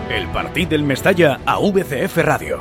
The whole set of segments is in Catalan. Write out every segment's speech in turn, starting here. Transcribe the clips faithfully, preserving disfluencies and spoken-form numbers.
El partit del Mestalla a U V C F Ràdio.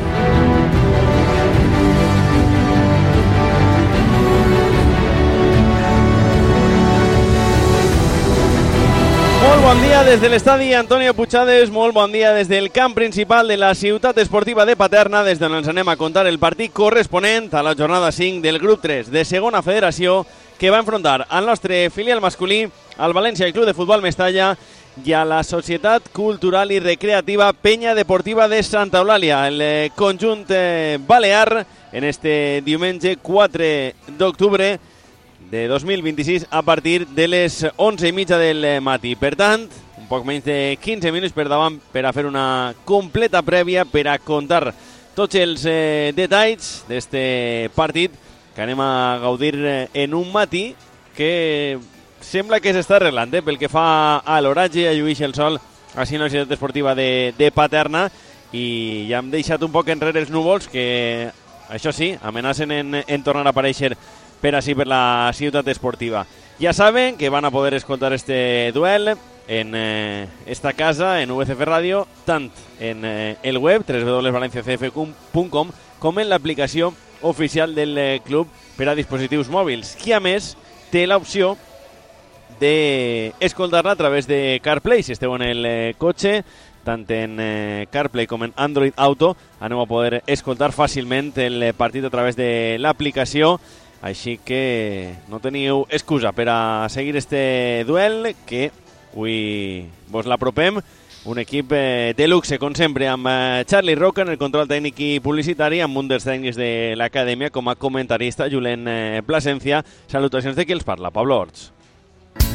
Molt bon dia des de l'estadi Antonio Puigades, molt bon dia des del camp principal de la ciutat esportiva de Paterna, des d'on ens anem a contar el partit corresponent a la jornada cinc del grup tres de segona federació, que va enfrontar al nostre filial masculí, al València i Club de Futbol Mestalla, i a la Societat Cultural i Recreativa Penya Deportiva de Santa Eulàlia, el conjunt balear, en este diumenge quatre d'octubre de dos mil vint-i-sis a partir de les onze i mitja del matí. Per tant, un poc menys de quinze minuts per davant per a fer una completa prèvia, per a contar tots els eh, detalls d'este partit que anem a gaudir en un matí que sembla que s'està arreglant, eh? Pel que fa a l'oratge, a lluir el sol així en la ciutat esportiva de, de Paterna, i ja hem deixat un poc enrere els núvols que, això sí, amenacen en, en tornar a aparèixer per així per la ciutat esportiva. Ja saben que van a poder escoltar este duel en eh, esta casa, en U V C F Ràdio, tant en eh, el web w w w punt valencia c f punt com com en l'aplicació oficial del eh, club per a dispositius mòbils, que a més té l'opció d'escoltar-la a través de CarPlay. Si esteu en el eh, cotxe, tant en eh, CarPlay com en Android Auto, aneu a poder escoltar fàcilment el eh, partit a través de l'aplicació. Així que no teniu excusa per a seguir este duel, que avui vos l'apropem. Un equip eh, de luxe, com sempre, amb eh, Charlie Roca en el control tècnic i publicitari, amb un dels tècnics de l'acadèmia com a comentarista, Julen eh, Plasencia. Salutacions de qui els parla, Pablo Orts.